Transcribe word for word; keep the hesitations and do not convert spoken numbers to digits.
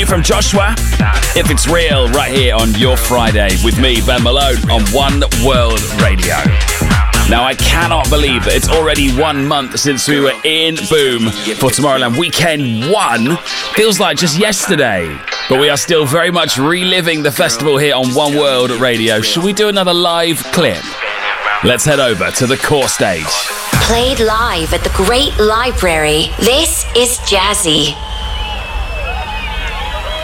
From Joshua, If It's Real, right here on your Friday with me, Ben Malone, on One World Radio. Now, I cannot believe that it's already one month since we were in Boom for Tomorrowland Weekend one. Feels like just yesterday, but we are still very much reliving the festival here on One World Radio. Should we do another live clip? Let's head over to the core stage. Played live at the Great Library. This is Jazzy.